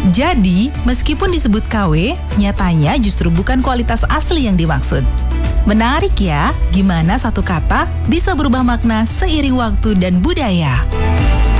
Jadi, meskipun disebut KW, nyatanya justru bukan kualitas asli yang dimaksud. Menarik ya, gimana satu kata bisa berubah makna seiring waktu dan budaya.